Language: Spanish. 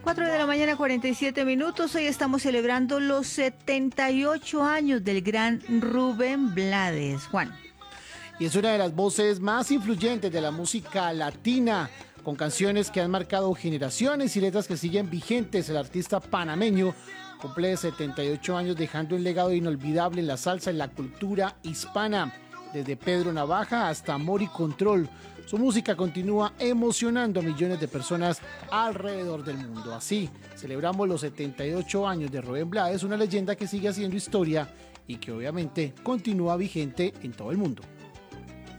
4 de la mañana, 47 minutos. Hoy estamos celebrando los 78 años del gran Rubén Blades. Juan. Y es una de las voces más influyentes de la música latina, con canciones que han marcado generaciones y letras que siguen vigentes. El artista panameño cumple 78 años, dejando un legado inolvidable en la salsa y la cultura hispana. Desde Pedro Navaja hasta Amor y Control, su música continúa emocionando a millones de personas alrededor del mundo. Así, celebramos los 78 años de Rubén Blades, una leyenda que sigue haciendo historia y que obviamente continúa vigente en todo el mundo.